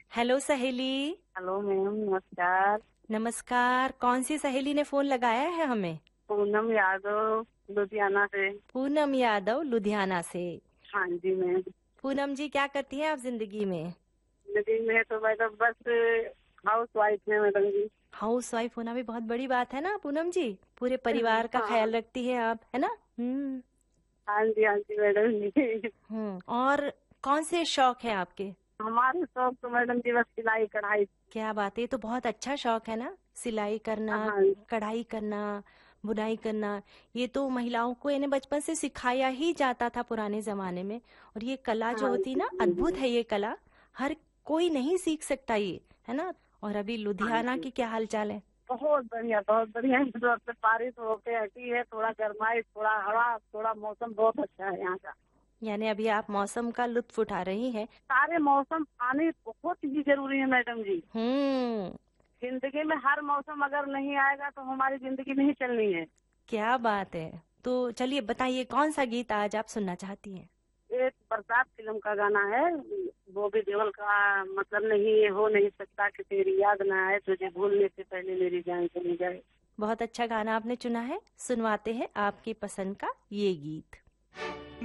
Hello सहेली। Hello ma'am, नमस्कार। नमस्कार। कौन सी सहेली ने फोन लगाया है हमें? पूनम यादव, लुधियाना से। पूनम यादव, लुधियाना से। हाँ जी मैम। पूनम जी, क्या करती हैं आप जिंदगी में? जिंदगी में तो मैडम बस हाउस वाइफ है मैडम जी। हाउस वाइफ होना भी बहुत बड़ी बात है ना पूनम जी। पूरे परिवार का हाँ। ख्याल रखती है आप, है ना? हाँ जी मैडम जी। और कौन से शौक है आपके? हमारे शौक तो मैडम जी बस सिलाई कढ़ाई। क्या बात है, ये तो बहुत अच्छा शौक है ना। सिलाई करना, हाँ। कढ़ाई करना, बुनाई करना। ये तो महिलाओं को इन्हें बचपन से सिखाया ही जाता था पुराने जमाने में। और ये कला जो हाँ होती जी ना, हाँ अद्भुत जी। है ये कला। हर कोई नहीं सीख सकता ये, है ना? और अभी हाँ लुधियाना जी। की क्या हाल चाल है? बहुत बढ़िया बहुत बढ़िया। इधर से बारिश होके हटी है, थोड़ा गर्माई, थोड़ा हवा, थोड़ा मौसम बहुत अच्छा है यहाँ का। यानी अभी आप मौसम का लुत्फ उठा रही हैं। सारे मौसम आने बहुत ही जरूरी है मैडम जी। हम्म। जिंदगी में हर मौसम अगर नहीं आएगा तो हमारी जिंदगी नहीं चलनी है। क्या बात है। तो चलिए बताइए, कौन सा गीत आज आप सुनना चाहती हैं? एक बरसात फिल्म का गाना है, बॉबी देओल का। मतलब नहीं, ये हो नहीं सकता कि तेरी याद ना आए, तुझे भूलने से पहले मेरी जान चली जाए। बहुत अच्छा गाना आपने चुना है। सुनवाते हैं आपकी पसंद का ये गीत।